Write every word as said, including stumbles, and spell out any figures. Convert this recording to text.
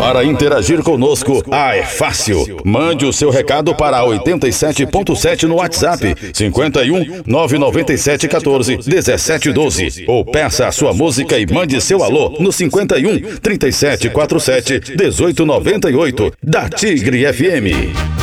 Para interagir conosco, ah, é fácil. Mande o seu recado para oitenta e sete ponto sete no WhatsApp, cinquenta e um, nove nove sete, quatorze, dezessete, doze. Ou peça a sua música e mande seu alô no cinquenta e um, trinta e sete, quarenta e sete, dezoito, noventa e oito, da Tigre F M.